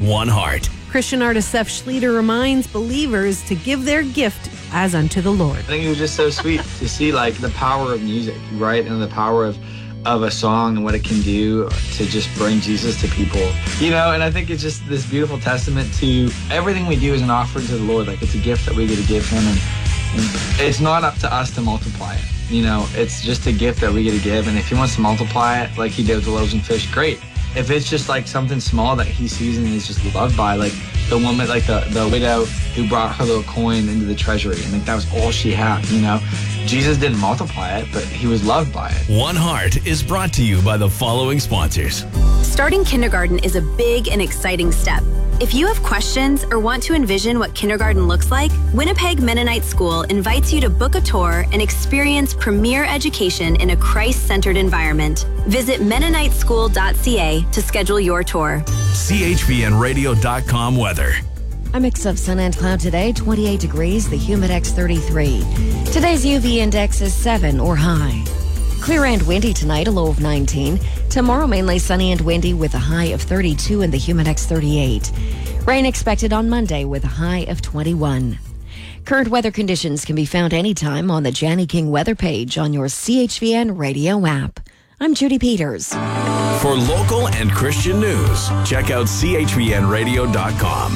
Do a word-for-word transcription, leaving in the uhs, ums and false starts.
One Heart. Christian artist Seth Schleter reminds believers to give their gift as unto the Lord. I think it was just so sweet to see like the power of music, right? And the power of of a song and what it can do to just bring Jesus to people, you know. And I think it's just this beautiful testament to everything we do is an offering to the Lord. Like, it's a gift that we get to give him, and, and it's not up to us to multiply it, you know. It's just a gift that we get to give, and if he wants to multiply it like he did with the loaves and fish, great. If it's just like something small that he sees and is just loved by, like the woman, like the, the widow who brought her little coin into the treasury, and like that was all she had, you know. Jesus didn't multiply it, but he was loved by it. One Heart is brought to you by the following sponsors. Starting kindergarten is a big and exciting step. If you have questions or want to envision what kindergarten looks like, Winnipeg Mennonite School invites you to book a tour and experience premier education in a Christ-centered environment. Visit Mennonite School dot C A to schedule your tour. C H V N radio dot com weather. A mix of sun and cloud today, twenty-eight degrees, the Humidex thirty-three. Today's U V index is seven or high. Clear and windy tonight, a low of nineteen. Tomorrow, mainly sunny and windy with a high of thirty-two and the Humidex thirty-eight. Rain expected on Monday with a high of twenty-one. Current weather conditions can be found anytime on the Janny King weather page on your C H V N radio app. I'm Judy Peters. For local and Christian news, check out C H V N radio dot com.